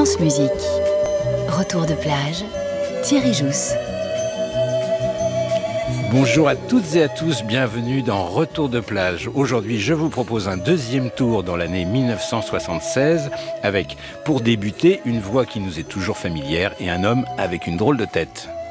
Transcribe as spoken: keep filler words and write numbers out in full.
France Musique. Retour de plage, Thierry Jousse. Bonjour à toutes et à tous, bienvenue dans Retour de plage. Aujourd'hui, je vous propose un deuxième tour dans l'année dix-neuf cent soixante-seize avec, pour débuter, une voix qui nous est toujours familière et un homme avec une drôle de tête.